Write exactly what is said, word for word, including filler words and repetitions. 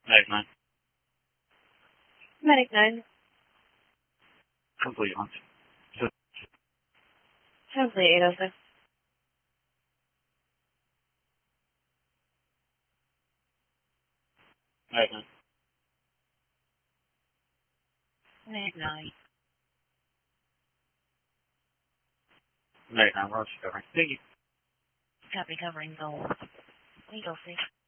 Medic nine. Medic nine. Complete launch. Complete eight oh six. Medic nine. Medic nine. Medic nine, we're covering. Thank you. Copy covering goal. eight oh six.